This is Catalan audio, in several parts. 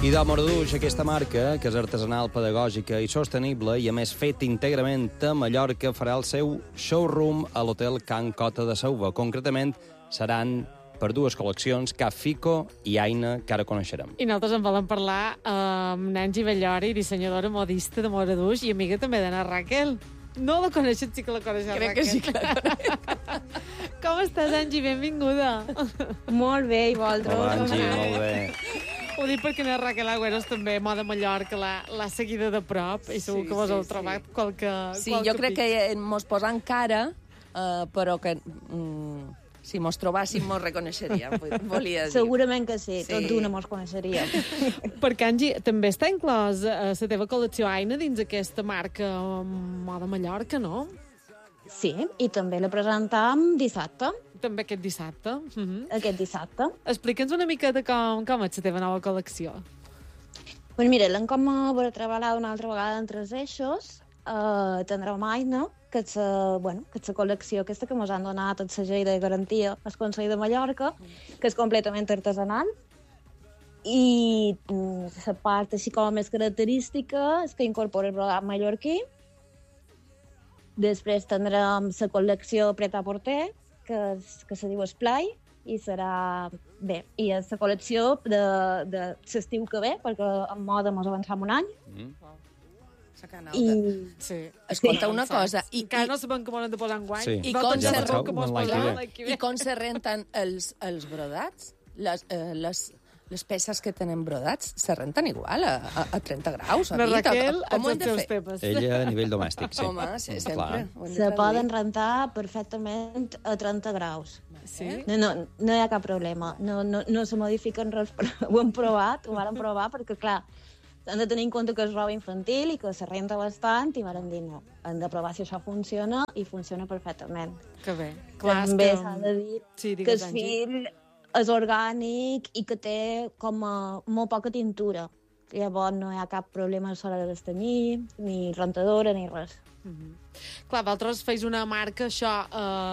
Vidal Moraduix, aquesta marca, que és artesanal, pedagògica i sostenible, i a més fet íntegrament a Mallorca, farà el seu showroom a l'hotel Can Cota de Sauva. Concretament, seran per dues col·leccions, Cafico i Aina, que ara coneixerem. I nosaltres en volem parlar amb Nancy Bellori, dissenyadora modista de Moraduix i amiga també d'Anna Raquel. No la coneixes, sí que la coneixes, Crec Raquel. que sí, clar. Com estàs, Angie? Benvinguda. Molt bé, i vosaltres? Hola, Angie, molt bé. Ho dic perquè Anna Raquel Agüeros també, moda Mallorca, l'ha seguida de prop i segur que vos heu trobat qualque Sí, jo crec que mos posant cara, però que si mos trobàssim mos reconeixeríem, volia dir. Segurament que sí, tot d'una mos coneixeríem. Perquè, Angie, també està inclòs la teva col·lecció Aina dins aquesta marca moda Mallorca, no? Sí, i també la presentam dissabte, També aquest dissabte. aquest dissabte. Explica'ns una miqueta com és la teva nova col·lecció. Pues mira, l'encom per treballar una altra vegada en tres eixos, tindrem Aina, que és la col·lecció aquesta que ens han donat el segell de garantia al Consell de Mallorca, que és completament artesanal, i la part així com més característica és que incorpora el brodat mallorquí. Després tindrem la col·lecció Pret-a-Porter, que se diu Esplai, i serà bé. I és la col·lecció de l'estiu que ve, perquè en moda ens avancem un any. I Sí. Escolta, una cosa, Encara no sabem com han de posar enguany. Sí. I No com tots se- sabem com es l'any que posarà ve. l'any que ve. i com se renten els brodats? Les peces que tenen brodats se renten igual, a 30 graus, a La 20? Raquel, Com ho hem els de seus fer? temes. Ella a nivell domèstic, sí. Home, sí, sempre. Clar. Ho hem de se traduir. poden rentar perfectament a 30 graus. Sí? No hi ha cap problema. No se modifiquen res, però ho hem provat, ho vàrem provar, perquè, clar, hem de tenir en compte que és roba infantil i que se renta bastant, i vàrem dir no. Hem de provar si això funciona, i funciona perfectament. Que bé. Clar, és També que... s'ha de dir Sí, que digues, el Angie. fil és orgànic i que té com molt poca tintura. Llavors no hi ha cap problema a l'hora de destenyir, ni rentadora, ni res. Clar, vosaltres feis una marca, això,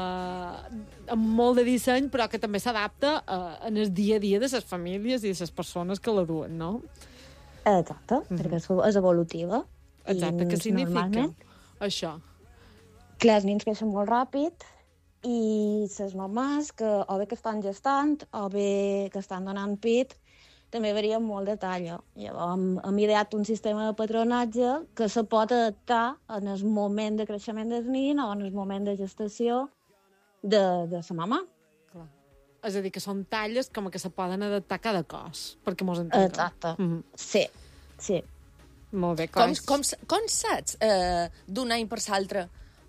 amb molt de disseny, però que també s'adapta en el dia a dia de les famílies i de les persones que la duen, no? Exacte, perquè és evolutiva. Exacte, què significa normalment, això? clar, els nens creixen molt ràpid i les mamans, que o bé que estan gestant o bé que estan donant pit, també varien molt de talla. Llavors, hem ideat un sistema de patronatge que se pot adaptar en el moment de creixement del nen o en el moment de gestació de la mamà. Clar. És a dir, que són talles com que se poden adaptar a cada cos, perquè mos entenguem. Exacte. Mhm. Sí. Molt bé, clar. Com saps d'un any per l'altre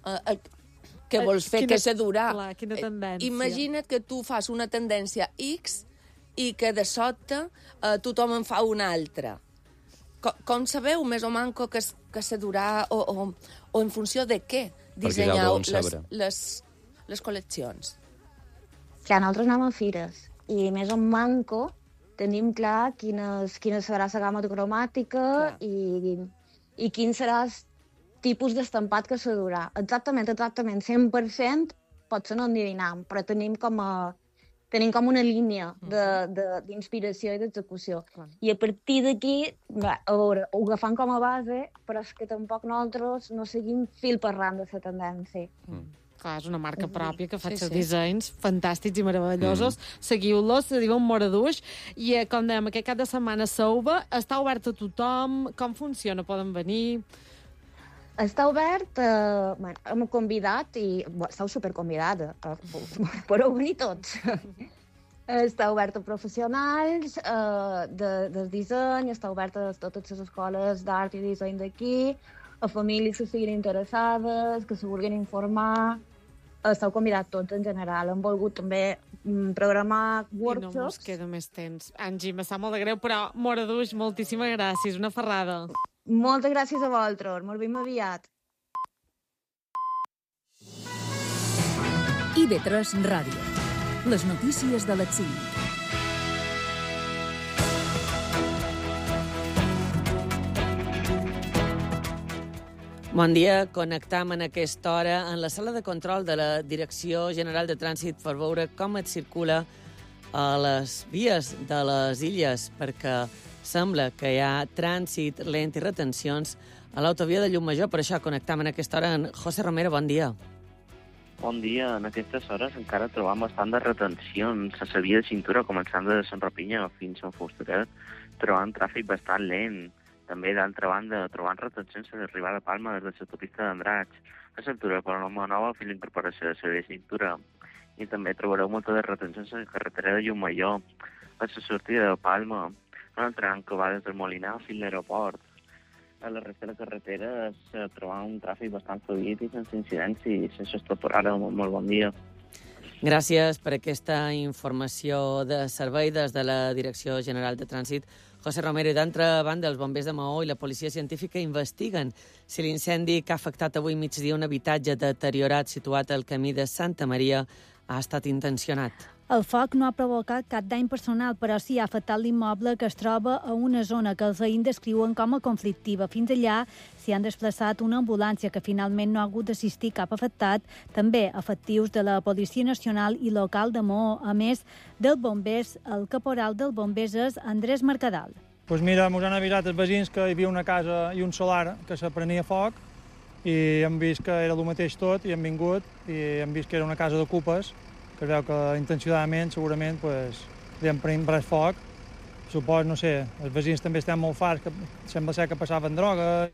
què vols fer, Quina- què se durà? clar, quina tendència. Imagina't que tu fas una tendència X i que de sobte tothom en fa una altra. Com sabeu més o manco que se durà o en funció de què Perquè ja ho dissenyeu deuen saber. les col·leccions? Clar, nosaltres anem a fires i més o manco tenim clar quina serà la gamma cromàtica i quin serà el tipus d'estampat que se durà. Exactament, 100% potser no endevinam, però tenim com una línia d'inspiració i d'execució. Clar. I a partir d'aquí, a veure, ho agafam com a base, però és que tampoc nosaltres no seguim fil per ran de la tendència. Clar, és una marca pròpia que fa els Sí, seus sí. dissenys fantàstics i meravellosos. Seguiu-los, se diuen Moraduix. I, com dèiem, aquest cap de setmana Sauva està obert a tothom. Com funciona? Poden venir? Està obert, hem convidat i esteu superconvidats, podeu venir tots. Està obert a professionals del disseny, està obert a totes les escoles d'art i disseny d'aquí, a famílies que siguin interessades, que se vulguin informar. Esteu convidats tots en general. Hem volgut també programar I no mos workshops. queda més temps. Angie, me sap molt de greu, però Moraduix, moltíssimes gràcies. Una ferrada. Moltes gràcies a vosaltres, molt ben aviat. IB3 Ràdio. Les notícies de l'exili. Bon dia, connectam en aquesta hora en la sala de control de la Direcció General de Trànsit per veure com es circula a les vies de les illes, perquè sembla que hi ha trànsit lent i retencions a l'autovia de Llucmajor. Per això connectam en aquesta hora en José Romero. Bon dia. Bon dia. En aquestes hores encara trobam bastant de retencions a la via de cintura, començant de Sant Rapinya fins a Fusteret, trobant tràfic bastant lent. També, d'altra banda, trobant retencions a l'arribada a Palma des de l'autopista d'Andratx, a l'altura de Palma Nova fins a la incorporació de la via de cintura. I també trobareu moltes de retencions a la carretera de Llucmajor, a la sortida de Palma, en el tram que va des del Molinar fins a l'aeroport. A la resta de la carretera es troba un tràfic bastant fluid i sense incidents i sense tot per ara. Molt bon dia. Gràcies per aquesta informació de servei des de la Direcció General de Trànsit. José Romero, i d'altra banda, els bombers de Maó i la policia científica investiguen si l'incendi que ha afectat avui migdia un habitatge deteriorat situat al camí de Santa Maria ha estat intencionat. El foc no ha provocat cap dany personal, però sí ha afectat l'immoble que es troba a una zona que els veïns descriuen com a conflictiva. Fins allà s'hi han desplaçat una ambulància que finalment no ha hagut d'assistir cap afectat, també efectius de la Policia Nacional i local de Maó. A més dels bombers, el caporal dels bombers és Andrés Mercadal. Doncs mira, ens han avisat els veïns que hi havia una casa i un solar que se prenia foc i hem vist que era el mateix tot i hem vingut i hem vist que era una casa d'ocupes, que es veu que intencionadament, segurament, li han pres foc. Supos, no sé, els veïns també estan molt farts, que sembla ser que passaven droga.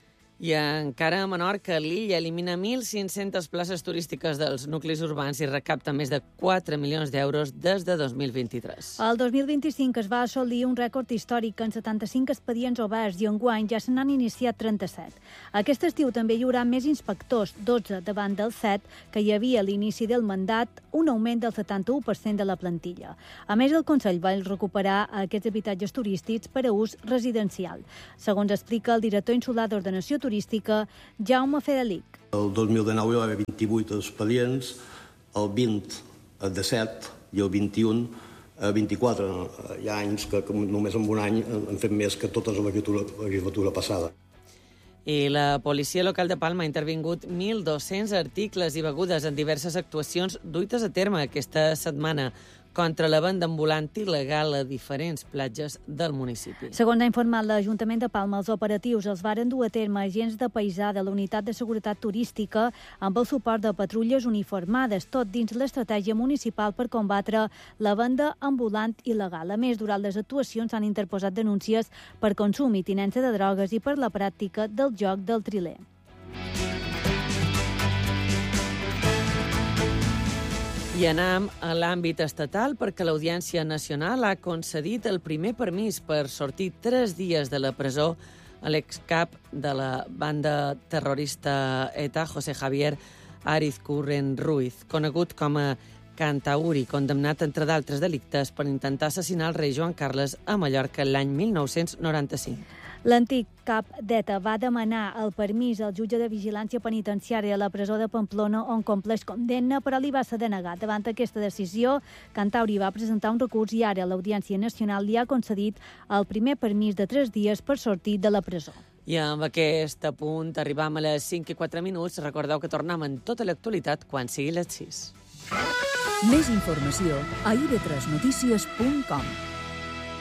I encara a Menorca, l'illa elimina 1.500 places turístiques dels nuclis urbans i recapta més de 4 milions d'euros des de 2023. El 2025 es va assolir un rècord històric en 75 expedients oberts i enguany ja se n'han iniciat 37. Aquest estiu també hi haurà més inspectors, 12 davant dels 7 que hi havia a l'inici del mandat, un augment del 71% de la plantilla. A més, el Consell va recuperar aquests habitatges turístics per a ús residencial. Segons explica el director insular d'Ordenació Turística, Jaume Fedelic. El 2019 hi va haver 28 expedients, el 20 a 17 i el 21 a 24. Hi ha anys que només en un any han fet més que tota la legislatura passada. I la policia local de Palma ha intervingut 1.200 articles i begudes en diverses actuacions duites a terme aquesta setmana contra la venda ambulant il·legal a diferents platges del municipi. Segons ha informat l'Ajuntament de Palma, els operatius els varen dur a terme agents de paisà de la Unitat de Seguretat Turística amb el suport de patrulles uniformades, tot dins l'estratègia municipal per combatre la venda ambulant il·legal. A més, durant les actuacions s'han interposat denúncies per consum i tinença de drogues i per la pràctica del joc del triler. I anem a l'àmbit estatal perquè l'Audiència Nacional ha concedit el primer permís per sortir 3 dies de la presó a l'excap de la banda terrorista ETA, José Javier Arizcurren Ruiz, conegut com a Cantauri, condemnat, entre d'altres delictes, per intentar assassinar el rei Joan Carles a Mallorca l'any 1995. L'antic cap d'ETA va demanar el permís al jutge de vigilància penitenciària a la presó de Pamplona on compleix condemna, però li va ser denegat. Davant aquesta decisió, Cantauri va presentar un recurs i ara l'Audiència Nacional li ha concedit el primer permís de 3 dies per sortir de la presó. I amb aquest punt arribam a les 5:04. Recordeu que tornem en tota l'actualitat quan sigui les 6. Més informació a ib3notícies.com.